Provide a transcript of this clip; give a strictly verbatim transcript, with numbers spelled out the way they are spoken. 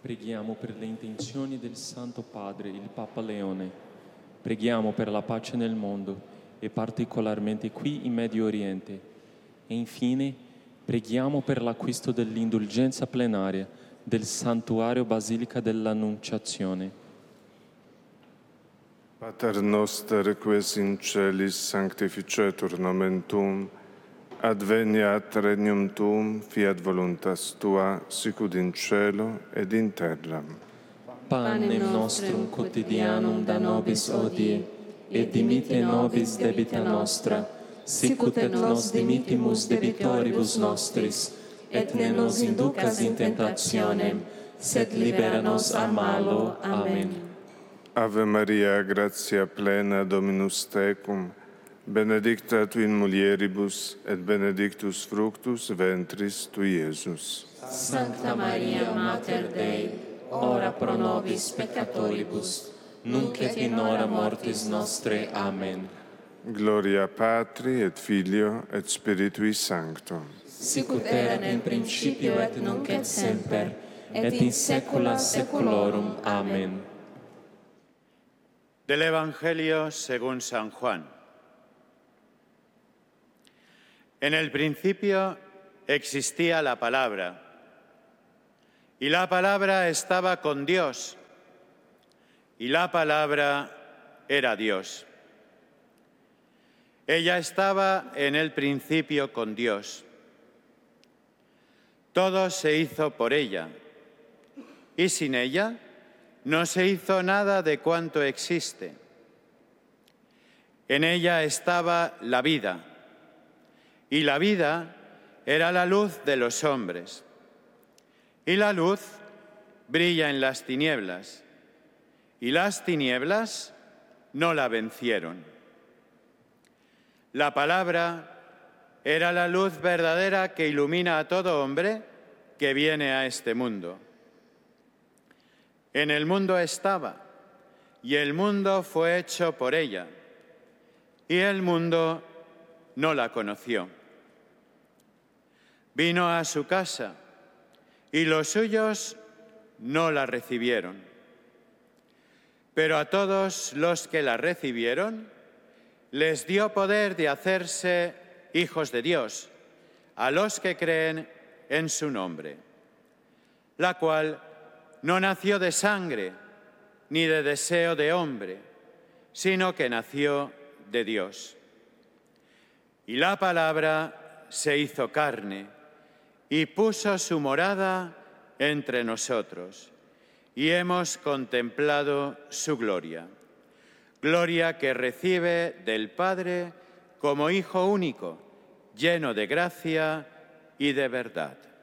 Preghiamo per le intenzioni del Santo Padre, il Papa Leone. Preghiamo per la pace nel mondo e particolarmente qui in Medio Oriente. E infine preghiamo per l'acquisto dell'indulgenza plenaria del Santuario Basilica dell'Annunciazione. Pater noster, ques in celis sanctificetur nomen Tuum, adveniat regnum Tuum, fiat voluntas Tua, sicut in cielo ed in terra. Panem nostrum quotidianum da nobis hodie, et dimitte nobis debita nostra, sicut et nos dimittimus debitoribus nostris, et ne nos inducas in tentationem, sed libera nos a malo. Amen. Ave Maria, gratia plena, Dominus tecum, benedicta tu in mulieribus, et benedictus fructus ventris tui, Iesus. Sancta Maria, Mater Dei, ora pro nobis peccatoribus, nunc et in hora mortis nostre. Amen. Gloria Patri et Filio et Spiritui Sancto. Sicut erat in principio et nunc et semper, et in saecula saeculorum. Amen. Del Evangelio según San Juan. En el principio existía la palabra, y la palabra estaba con Dios, y la palabra era Dios. Ella estaba en el principio con Dios. Todo se hizo por ella, y sin ella no se hizo nada de cuanto existe. En ella estaba la vida, y la vida era la luz de los hombres. Y la luz brilla en las tinieblas, y las tinieblas no la vencieron. La palabra era la luz verdadera que ilumina a todo hombre que viene a este mundo. En el mundo estaba, y el mundo fue hecho por ella, y el mundo no la conoció. Vino a su casa, y los suyos no la recibieron. Pero a todos los que la recibieron, les dio poder de hacerse hijos de Dios, a los que creen en su nombre, la cual no nació de sangre, ni de deseo de hombre, sino que nació de Dios. Y la palabra se hizo carne y puso su morada entre nosotros, y hemos contemplado su gloria, gloria que recibe del Padre como Hijo único, lleno de gracia y de verdad.